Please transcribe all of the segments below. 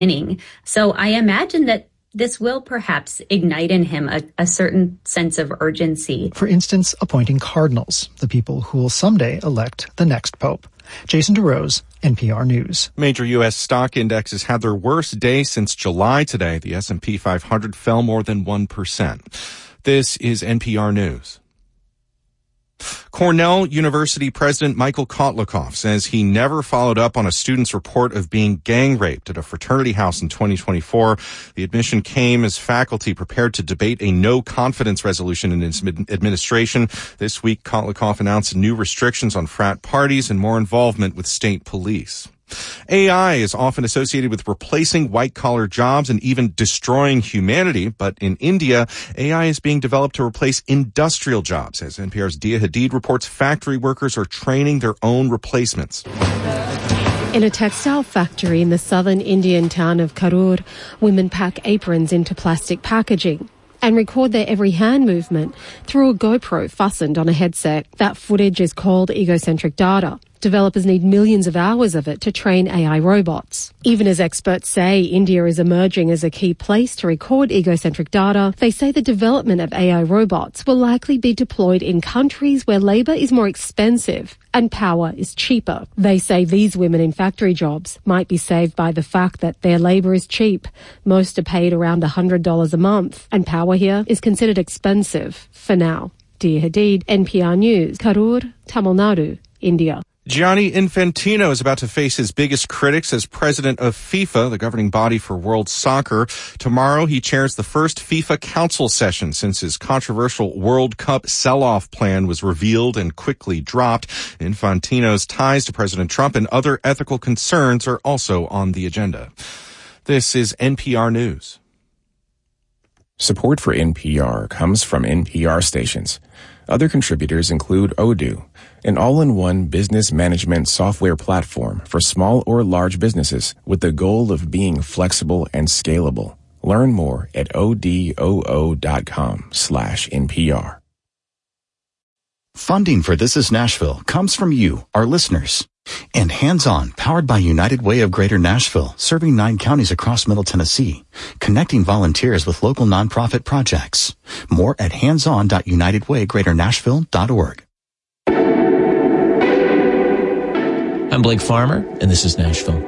So I imagine that this will perhaps ignite in him a certain sense of urgency. For instance, appointing cardinals, the people who will someday elect the next pope. Jason DeRose, NPR News. Major U.S. stock indexes had their worst day since July today. The S&P 500 fell more than 1%. This is NPR News. Cornell University President Michael Kotlikoff says he never followed up on a student's report of being gang raped at a fraternity house in 2024. The admission came as faculty prepared to debate a no-confidence resolution in his administration. This week, Kotlikoff announced new restrictions on frat parties and more involvement with state police. AI is often associated with replacing white-collar jobs and even destroying humanity. But in India, AI is being developed to replace industrial jobs. As NPR's Dia Hadid reports, factory workers are training their own replacements. In a textile factory in the southern Indian town of Karur, women pack aprons into plastic packaging and record their every hand movement through a GoPro fastened on a headset. That footage is called egocentric data. Developers need millions of hours of it to train AI robots. Even as experts say India is emerging as a key place to record egocentric data, they say the development of AI robots will likely be deployed in countries where labor is more expensive and power is cheaper. They say these women in factory jobs might be saved by the fact that their labor is cheap. Most are paid around $100 a month, and power here is considered expensive for now. Dia Hadid, NPR News, Karur, Tamil Nadu, India. Gianni Infantino is about to face his biggest critics as president of FIFA, the governing body for world soccer. Tomorrow, he chairs the first FIFA council session since his controversial World Cup sell-off plan was revealed and quickly dropped. Infantino's ties to President Trump and other ethical concerns are also on the agenda. This is NPR News. Support for NPR comes from NPR stations. Other contributors include Odoo, an all-in-one business management software platform for small or large businesses with the goal of being flexible and scalable. Learn more at odoo.com/NPR. Funding for This Is Nashville comes from you, our listeners. And Hands On, powered by United Way of Greater Nashville, serving 9 counties across Middle Tennessee, connecting volunteers with local nonprofit projects. More at handson.unitedwaygreaternashville.org. I'm Blake Farmer, and this is Nashville.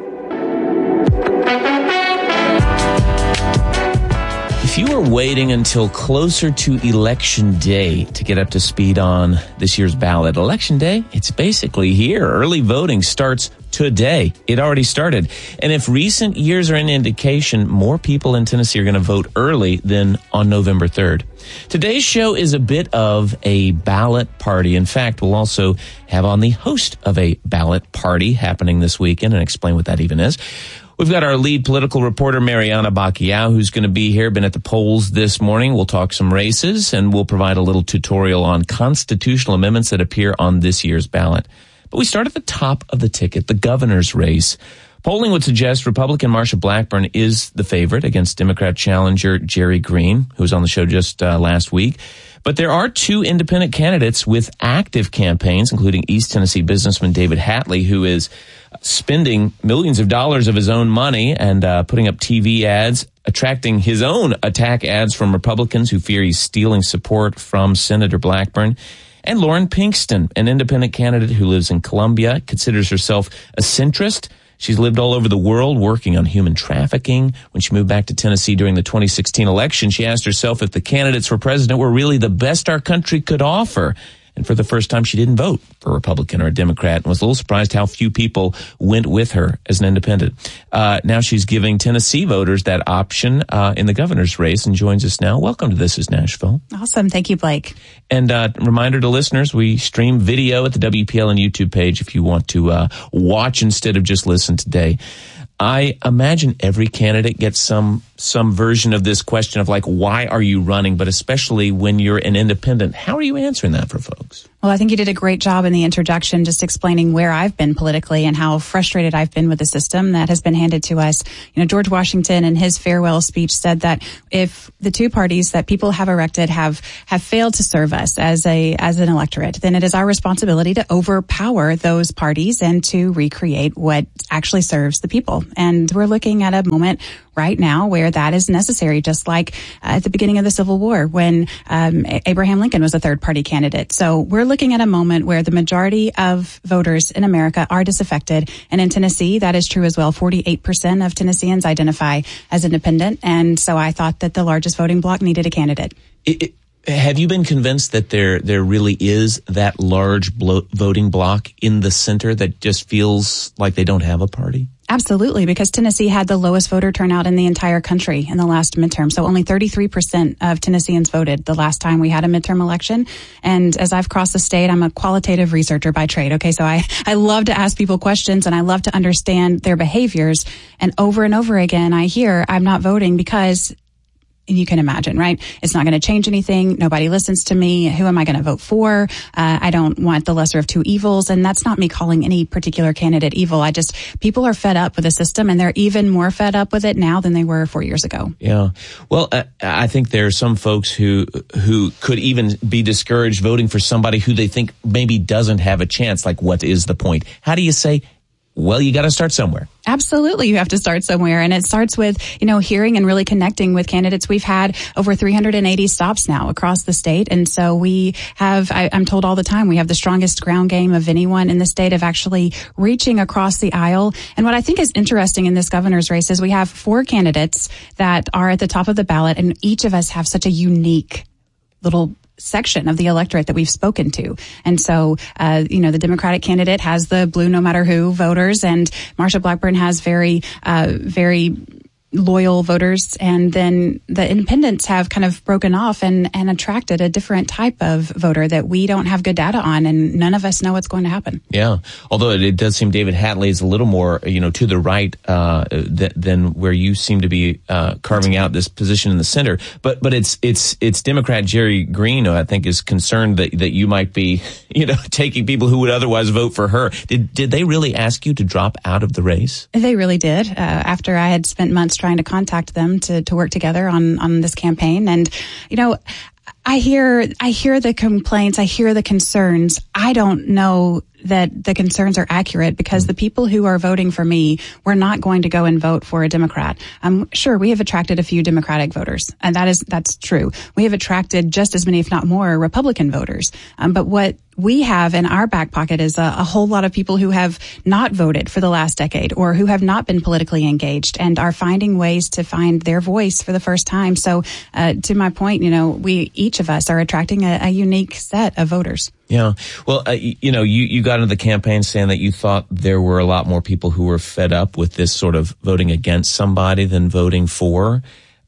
If you are waiting until closer to Election Day to get up to speed on this year's ballot, Election Day, it's basically here. Early voting starts today. It already started. And if recent years are an indication, more people in Tennessee are going to vote early than on November 3rd. Today's show is a bit of a ballot party. In fact, we'll also have on the host of a ballot party happening this weekend and explain what that even is. We've got our lead political reporter, Mariana Bacchiau, who's going to be here, been at the polls this morning. We'll talk some races, and we'll provide a little tutorial on constitutional amendments that appear on this year's ballot. But we start at the top of the ticket, the governor's race. Polling would suggest Republican Marsha Blackburn is the favorite against Democrat challenger Jerry Green, who was on the show just last week. But there are 2 independent candidates with active campaigns, including East Tennessee businessman David Hatley, who is spending millions of dollars of his own money and putting up TV ads, attracting his own attack ads from Republicans who fear he's stealing support from Senator Blackburn. And Lauren Pinkston, an independent candidate who lives in Columbia, considers herself a centrist. She's lived all over the world working on human trafficking. When she moved back to Tennessee during the 2016 election, she asked herself if the candidates for president were really the best our country could offer. And for the first time, she didn't vote for a Republican or a Democrat and was a little surprised how few people went with her as an independent. Now she's giving Tennessee voters that option in the governor's race and joins us now. Welcome to This Is Nashville. Awesome. Thank you, Blake. And reminder to listeners, we stream video at the WPLN YouTube page if you want to watch instead of just listen today. I imagine every candidate gets some some version of this question of like, why are you running? But especially when you're an independent, how are you answering that for folks? Well, I think you did a great job in the introduction just explaining where I've been politically and how frustrated I've been with the system that has been handed to us. George Washington in his farewell speech said that if the two parties that people have erected have failed to serve us as an electorate, then it is our responsibility to overpower those parties and to recreate what actually serves the people. And we're looking at a moment right now where that is necessary, just like at the beginning of the Civil War when Abraham Lincoln was a third-party candidate. So we're looking at a moment where the majority of voters in America are disaffected. And in Tennessee, that is true as well. 48% of Tennesseans identify as independent. And so I thought that the largest voting bloc needed a candidate. Have you been convinced that there really is that large voting bloc in the center that just feels like they don't have a party? Absolutely, because Tennessee had the lowest voter turnout in the entire country in the last midterm. So only 33% of Tennesseans voted the last time we had a midterm election. And as I've crossed the state, I'm a qualitative researcher by trade. Okay, so I love to ask people questions and I love to understand their behaviors. And over again, I hear I'm not voting because... And you can imagine, right? It's not going to change anything. Nobody listens to me. Who am I going to vote for? I don't want the lesser of two evils. And that's not me calling any particular candidate evil. People are fed up with the system and they're even more fed up with it now than they were 4 years ago. Yeah. Well, I think there are some folks who could even be discouraged voting for somebody who they think maybe doesn't have a chance. Like, what is the point? How do you say, well, you got to start somewhere? Absolutely. You have to start somewhere. And it starts with, hearing and really connecting with candidates. We've had over 380 stops now across the state. And so we have, I'm told all the time, we have the strongest ground game of anyone in the state of actually reaching across the aisle. And what I think is interesting in this governor's race is we have 4 candidates that are at the top of the ballot. And each of us have such a unique little section of the electorate that we've spoken to. And so, the Democratic candidate has the blue no matter who voters, and Marsha Blackburn has very loyal voters. And then the independents have kind of broken off and attracted a different type of voter that we don't have good data on, and none of us know what's going to happen. Yeah. Although it does seem David Hatley is a little more, to the right, than where you seem to be, carving out this position in the center. But it's Democrat Jerry Green, who I think is concerned that you might be, taking people who would otherwise vote for her. Did they really ask you to drop out of the race? They really did. After I had spent months trying to contact them to work together on this campaign. And, I hear the complaints. I hear the concerns. I don't know that the concerns are accurate because the people who are voting for me were not going to go and vote for a Democrat. Sure, we have attracted a few Democratic voters, and that's true. We have attracted just as many, if not more, Republican voters. But what we have in our back pocket is a whole lot of people who have not voted for the last decade or who have not been politically engaged and are finding ways to find their voice for the first time. So, to my point, each of us are attracting a unique set of voters. Yeah. Well, you got into the campaign saying that you thought there were a lot more people who were fed up with this sort of voting against somebody than voting for.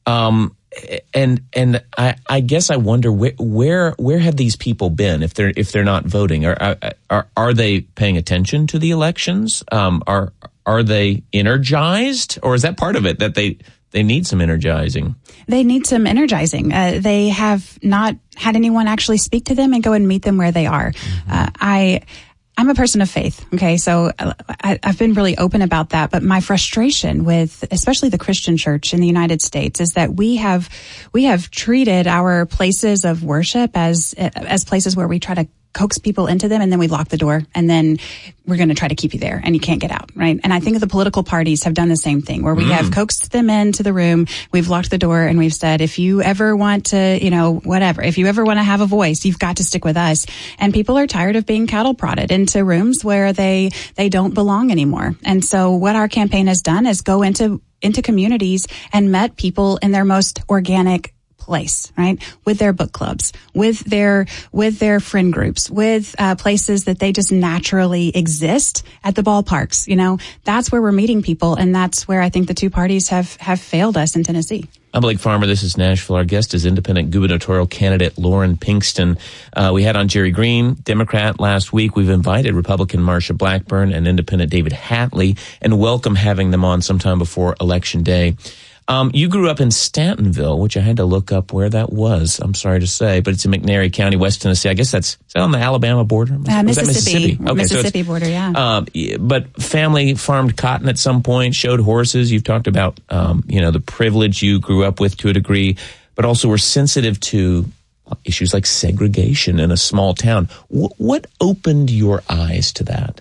And I guess I wonder where have these people been if they're not voting? Are they paying attention to the elections? Are they energized, or is that part of it that they need some energizing? They need some energizing. They have not had anyone actually speak to them and go and meet them where they are. Mm-hmm. I'm a person of faith. Okay. So I've been really open about that. But my frustration with especially the Christian church in the United States is that we have treated our places of worship as places where we try to coax people into them and then we lock the door and then we're going to try to keep you there and you can't get out, right? And I think the political parties have done the same thing where we have coaxed them into the room, we've locked the door and we've said, if you ever want to, if you ever want to have a voice, you've got to stick with us. And people are tired of being cattle prodded into rooms where they don't belong anymore. And so what our campaign has done is go into communities and met people in their most organic place, right? With their book clubs, with their friend groups, with places that they just naturally exist at the ballparks. That's where we're meeting people, and that's where I think the two parties have failed us in Tennessee. I'm Blake Farmer. This is Nashville. Our guest is independent gubernatorial candidate Lauren Pinkston. We had on Jerry Green, Democrat, last week. We've invited Republican Marsha Blackburn and independent David Hatley, and welcome having them on sometime before Election Day. You grew up in Stantonville, which I had to look up where that was. I'm sorry to say, but it's in McNairy County, West Tennessee. I guess is that on the Alabama border? Mississippi. Okay, Mississippi border, yeah. But family farmed cotton at some point, showed horses. You've talked about, the privilege you grew up with to a degree, but also were sensitive to issues like segregation in a small town. What opened your eyes to that?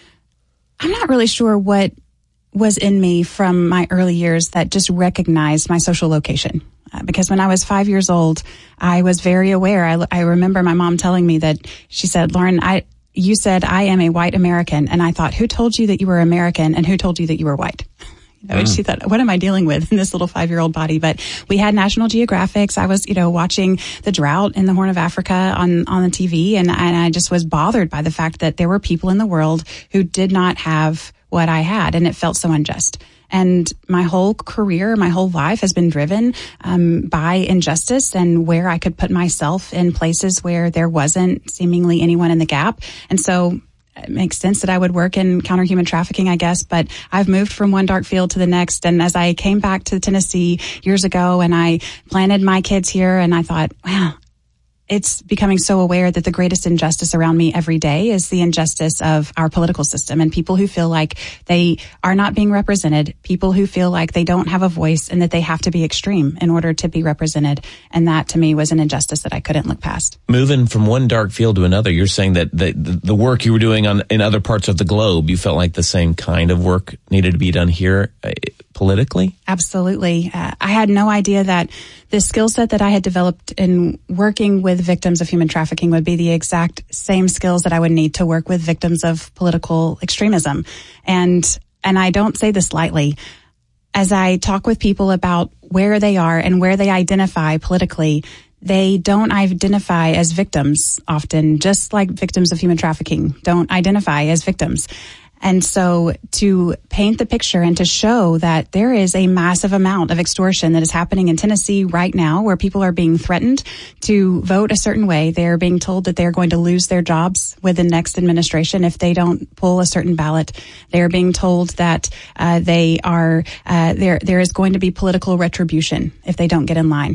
I'm not really sure what was in me from my early years that just recognized my social location. Because when I was 5 years old, I was very aware. I remember my mom telling me that she said, Lauren, you said I am a white American. And I thought, who told you that you were American and who told you that you were white? She thought, what am I dealing with in this little 5-year-old body? But we had National Geographics. I was, watching the drought in the Horn of Africa on the TV. And I just was bothered by the fact that there were people in the world who did not have what I had. And it felt so unjust. And my whole career, my whole life has been driven by injustice and where I could put myself in places where there wasn't seemingly anyone in the gap. And so it makes sense that I would work in counter-human trafficking, I guess, but I've moved from one dark field to the next. And as I came back to Tennessee years ago and I planted my kids here, and I thought, wow, it's becoming so aware that the greatest injustice around me every day is the injustice of our political system and people who feel like they are not being represented, people who feel like they don't have a voice and that they have to be extreme in order to be represented. And that to me was an injustice that I couldn't look past. Moving from one dark field to another, you're saying that the work you were doing in other parts of the globe, you felt like the same kind of work needed to be done here politically? Absolutely. I had no idea that the skill set that I had developed in working with victims of human trafficking would be the exact same skills that I would need to work with victims of political extremism. And I don't say this lightly. As I talk with people about where they are and where they identify politically, they don't identify as victims often, just like victims of human trafficking don't identify as victims. And so to paint the picture and to show that there is a massive amount of extortion that is happening in Tennessee right now, where people are being threatened to vote a certain way. They're being told that they're going to lose their jobs with the next administration if they don't pull a certain ballot. They're being told that there is going to be political retribution if they don't get in line.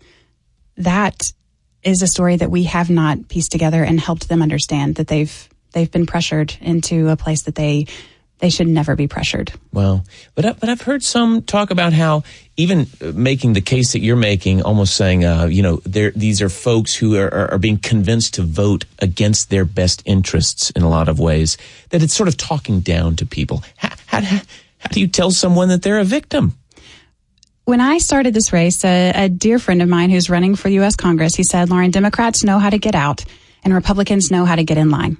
That is a story that we have not pieced together and helped them understand that they've been pressured into a place that they should never be pressured. Well, but I've heard some talk about how even making the case that you're making, almost saying, these are folks who are being convinced to vote against their best interests in a lot of ways, that it's sort of talking down to people. How do you tell someone that they're a victim? When I started this race, a dear friend of mine who's running for U.S. Congress, he said, Lauren, Democrats know how to get out and Republicans know how to get in line.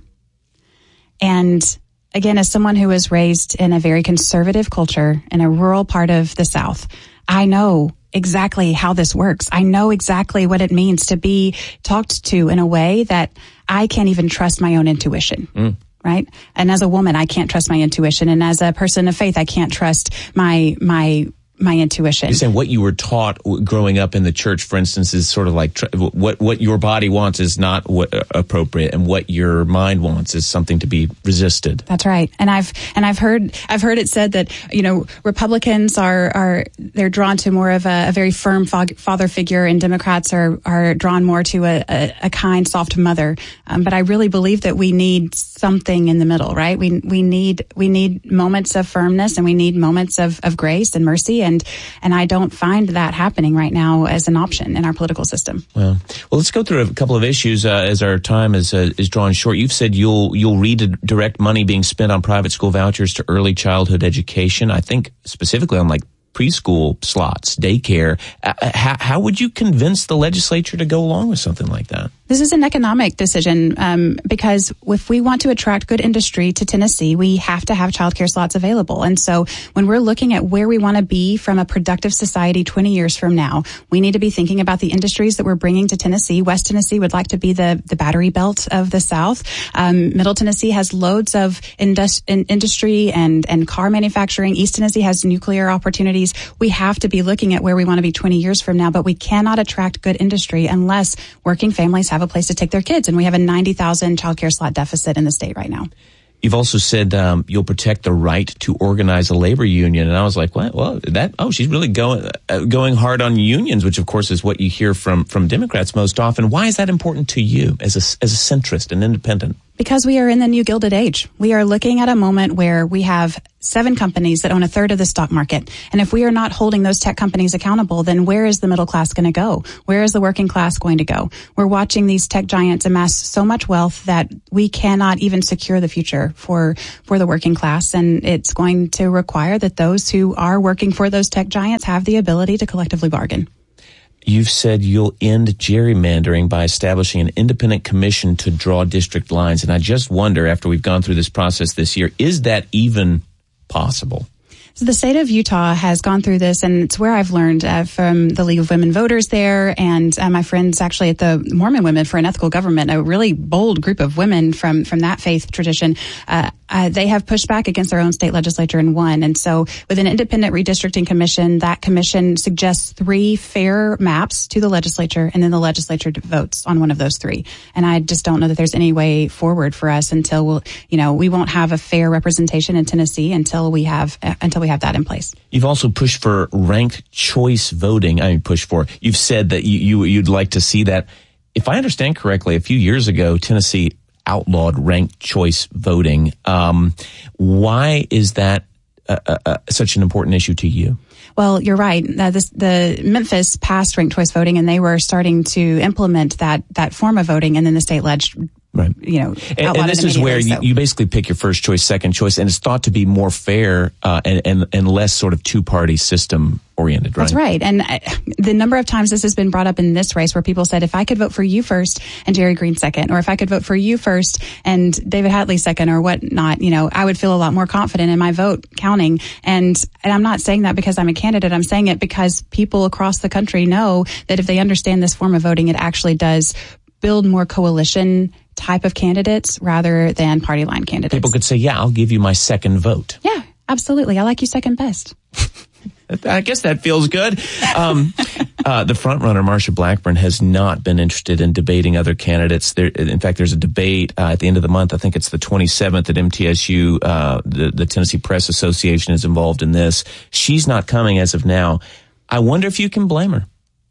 And again, as someone who was raised in a very conservative culture in a rural part of the South, I know exactly how this works. I know exactly what it means to be talked to in a way that I can't even trust my own intuition. Right? And as a woman, I can't trust my intuition. And as a person of faith, I can't trust my intuition. You're saying what you were taught growing up in the church, for instance, is sort of like what your body wants is not appropriate, and what your mind wants is something to be resisted. That's right. And I've heard it said that Republicans they're drawn to more of a very firm father figure, and Democrats are drawn more to a kind, soft mother. But I really believe that we need something in the middle, right? We need moments of firmness, and we need moments of grace and mercy. And I don't find that happening right now as an option in our political system. Well, let's go through a couple of issues as our time is drawn short. You've said you'll redirect money being spent on private school vouchers to early childhood education. I think specifically on like preschool slots, daycare. How would you convince the legislature to go along with something like that? This is an economic decision because if we want to attract good industry to Tennessee, we have to have childcare slots available. And so when we're looking at where we want to be from a productive society 20 years from now, we need to be thinking about the industries that we're bringing to Tennessee. West Tennessee would like to be the battery belt of the South. Middle Tennessee has loads of industry and car manufacturing. East Tennessee has nuclear opportunities. We have to be looking at where we want to be 20 years from now, but we cannot attract good industry unless working families have a place to take their kids. And we have a 90,000 childcare slot deficit in the state right now. You've also said you'll protect the right to organize a labor union, and I was like, what? Well, she's really going hard on unions, which of course is what you hear from Democrats most often. Why is that important to you as a centrist and independent? Because we are in the new Gilded Age. We are looking at a moment where we have 7 companies that own a third of the stock market. And if we are not holding those tech companies accountable, then where is the middle class going to go? Where is the working class going to go? We're watching these tech giants amass so much wealth that we cannot even secure the future for the working class. And it's going to require that those who are working for those tech giants have the ability to collectively bargain. You've said you'll end gerrymandering by establishing an independent commission to draw district lines. And I just wonder, after we've gone through this process this year, is that even possible? So the state of Utah has gone through this, and it's where I've learned from the League of Women Voters there and my friends actually at the Mormon Women for an Ethical Government, a really bold group of women from that faith tradition. They have pushed back against their own state legislature and won. And so with an independent redistricting commission, that commission suggests 3 fair maps to the legislature, and then the legislature votes on one of those 3. And I just don't know that there's any way forward for us until we won't have a fair representation in Tennessee until we have that in place. You've also pushed for ranked choice voting. You've said that you'd like to see that. If I understand correctly, a few years ago, Tennessee outlawed ranked choice voting. Why is that such an important issue to you? Well, you're right. The Memphis passed ranked choice voting, and they were starting to implement that form of voting, and then the state outlawed and this is where you basically pick your first choice, second choice, and it's thought to be more fair and less sort of two-party system oriented, right? That's right. And the number of times this has been brought up in this race where people said, if I could vote for you first and Jerry Green second, or if I could vote for you first and David Hatley second or whatnot, I would feel a lot more confident in my vote counting. And I'm not saying that because I'm a candidate. I'm saying it because people across the country know that if they understand this form of voting, it actually does build more coalition type of candidates rather than party line candidates. People could say, yeah, I'll give you my second vote. Yeah, absolutely. I like you second best. I guess that feels good. The front runner, Marsha Blackburn, has not been interested in debating other candidates. In fact, there's a debate at the end of the month. I think it's the 27th at MTSU. The Tennessee Press Association is involved in this. She's not coming as of now. I wonder if you can blame her.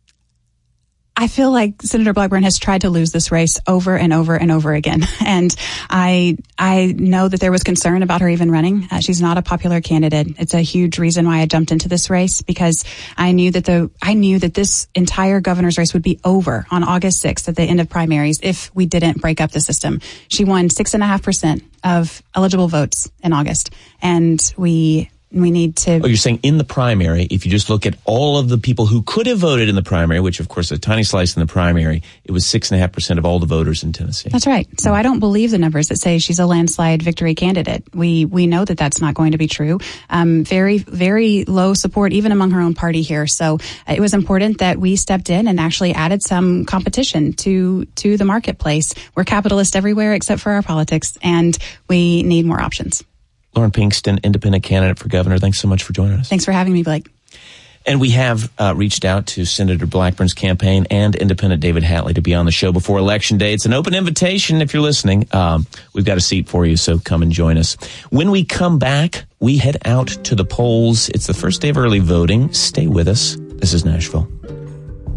I feel like Senator Blackburn has tried to lose this race over and over and over again. And I know that there was concern about her even running. She's not a popular candidate. It's a huge reason why I jumped into this race, because I knew that this entire governor's race would be over on August 6th at the end of primaries if we didn't break up the system. She won 6.5% of eligible votes in August. And we need to... Oh, you're saying in the primary, if you just look at all of the people who could have voted in the primary, which of course a tiny slice in the primary, it was 6.5% of all the voters in Tennessee. That's right. So I don't believe the numbers that say she's a landslide victory candidate. We know that that's not going to be true. Very, very low support even among her own party here. So it was important that we stepped in and actually added some competition to the marketplace. We're capitalist everywhere except for our politics, and we need more options. Lauren Pinkston, independent candidate for governor. Thanks so much for joining us. Thanks for having me, Blake. And we have reached out to Senator Blackburn's campaign and independent David Hatley to be on the show before Election Day. It's an open invitation if you're listening. We've got a seat for you, so come and join us. When we come back, we head out to the polls. It's the first day of early voting. Stay with us. This is Nashville.